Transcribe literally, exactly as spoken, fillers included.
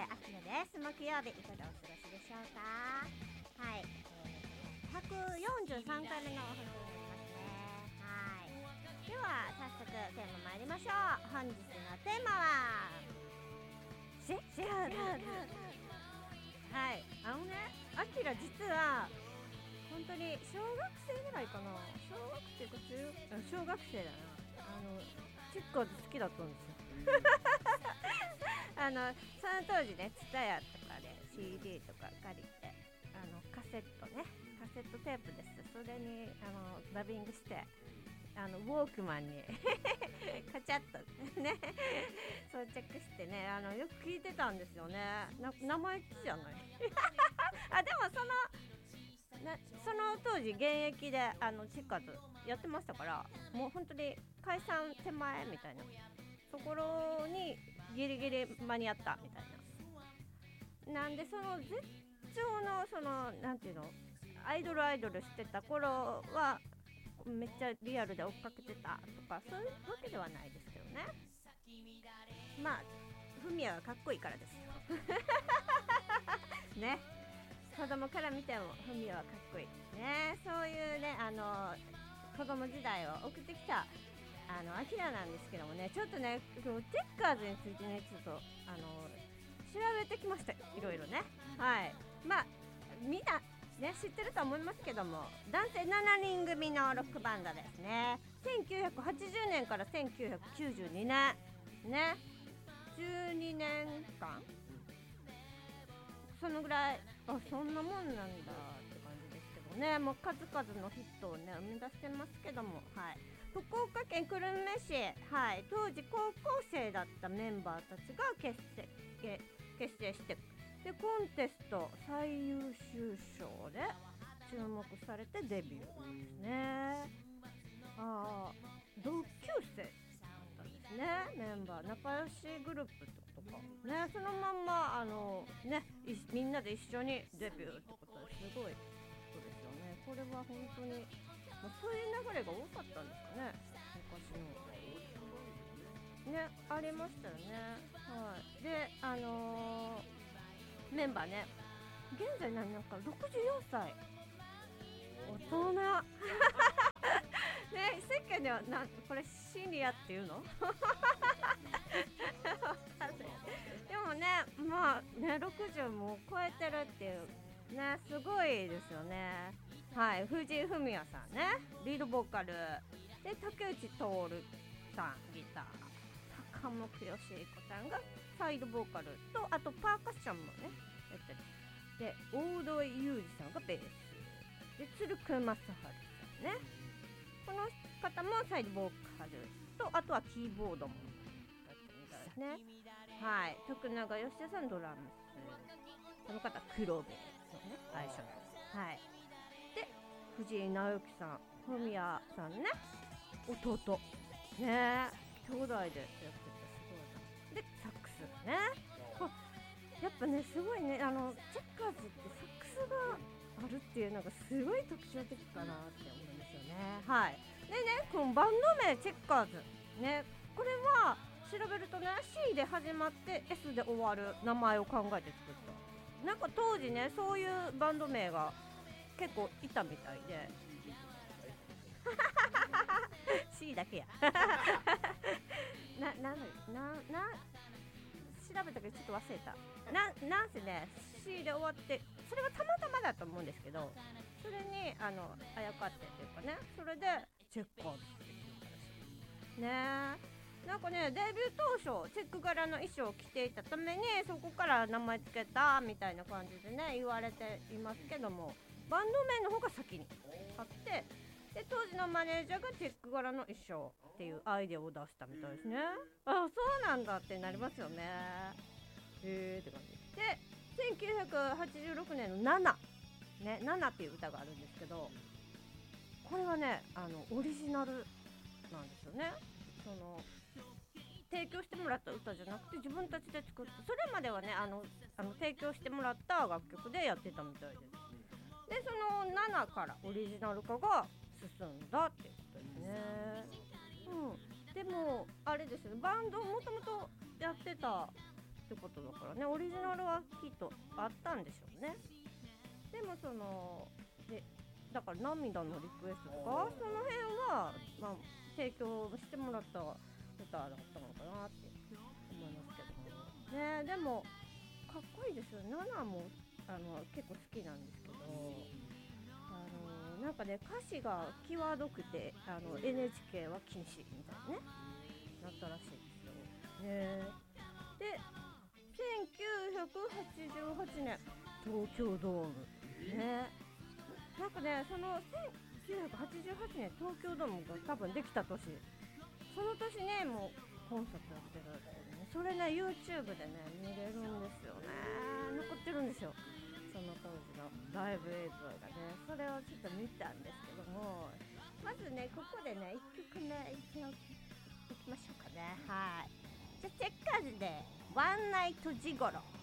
あきらです。木曜日いかがお過ごしでしょうか。はい、えー、ひゃくよんじゅうさんかいめのお話になりますね。はい、では早速テーマ参りましょう。本日のテーマはシェアル。はい、あのね、あきら実は本当に小学生ぐらいかな、小学生か中小学生だな、あのチッカーズ好きだったんですよあのその当時ね、ツタヤとかで シーディー とか借りて、あのカセットね、カセットテープです。それにあのダビングして、あのウォークマンにカチャッとね装着してね、あのよく聞いてたんですよね。な名前じゃないあ、でもそのなその当時現役であのチッカーズやってましたから、もう本当に解散手前みたいなところにギリギリ間に合ったみたいな。なんでその絶頂のそのなんていうの、アイドルアイドルしてた頃はめっちゃリアルで追っかけてたとかそういうわけではないですけどね。まあフミヤはかっこいいからですよね、子供から見てもフミヤはかっこいいね。そういうね、あの子供時代を送ってきたあのアキラなんですけどもね、ちょっとねチェッカーズについてねちょっとあの調べてきました、いろいろね。はい、まあみんなね知ってると思いますけども、男性しちにん組のロックバンドですね。せんきゅうひゃくはちじゅうねんからせんきゅうひゃくきゅうじゅうにねんね、じゅうにねんかんそのぐらい、あ、そんなもんなんだって感じですけどね。もう数々のヒットをね生み出してますけども、はい、福岡県久留米市、はい、当時高校生だったメンバーたちが結成結成して、でコンテスト最優秀賞で注目されてデビューですね。ああ、同級生だったんですね、メンバー。仲良しグループってことかね。そのまんまあのねみんなで一緒にデビューってことですごいことですよね。これは本当にそういう流れが多かったんですかね、昔のね。ありましたよね。はい。で、あのー、メンバーね、現在なんかろくじゅうよんさい、大人ね、世間ではなんこれシニアっていうのでもね、まあね、ろくじゅうも超えてるっていうね、すごいですよね。はい、藤井フミヤさんね、リードボーカルで、竹内徹さんギター、高本義彦さんがサイドボーカルと、あとパーカッションもねやってる。で、大戸井裕二さんがベースで、鶴久正治さんね、この方もサイドボーカルと、あとはキーボードもやってるみたいですね。はい、徳永義也さんドラムス、この方黒部のね相性です。はい。で、藤井直之さん、フミヤさんね、弟ね、兄弟でやっててすごいな。で、サックスね、やっぱねすごいね、あのチェッカーズってサックスがあるっていうのがすごい特徴的かなって思うんですよね。はい。でね、このバンド名チェッカーズね、これは調べるとね C で始まって S で終わる名前を考えて作った。なんか当時ねそういうバンド名が結構いたみたいでC だけやな、な、な、な、調べたけどちょっと忘れた。な、なんせね C で終わって、それがたまたまだと思うんですけど、それにあのあやかってっていうかね、それでチェッカーズって言ったらしいね。なんかね、デビュー当初チェック柄の衣装を着ていたためにそこから名前つけたみたいな感じでね言われていますけども、バンド名の方が先にあって、で当時のマネージャーがチェック柄の衣装っていうアイデアを出したみたいですね。あ、そうなんだってなりますよね。へーって感じで、せんきゅうひゃくはちじゅうろくねんのナナね、ナナっていう歌があるんですけど、これはねあのオリジナルなんですよね。その提供してもらった歌じゃなくて自分たちで作った、それまではねあのあの提供してもらった楽曲でやってたみたいです。で、そのななからオリジナル化が進んだっていうことですね。うん、でもあれですね、バンドをもともとやってたってことだからね、オリジナルはきっとあったんでしょうね。でもそのでだから涙のリクエストとかその辺は、まあ、提供してもらった歌だったのかなって思いますけどもね。でもかっこいいですよね。ナナもあの結構好きなんですけど、あのなんかね歌詞が際どくてあの エヌエイチケー は禁止みたいなねなったらしいですよ、ね、でせんきゅうひゃくはちじゅうはちねん東京ドームね、なんかねそのせんきゅうひゃくはちじゅうはちねん東京ドームが多分できた年、その年ねもうコンサートやってるっていうね、それね YouTube でね見れるんですよね、残ってるんですよ、その当時のライブ映像がね。それをちょっと見たんですけども、まずねここでねいっきょくめいきましょうかね。はい、じゃあチェッカーズでワンナイトジゴロ。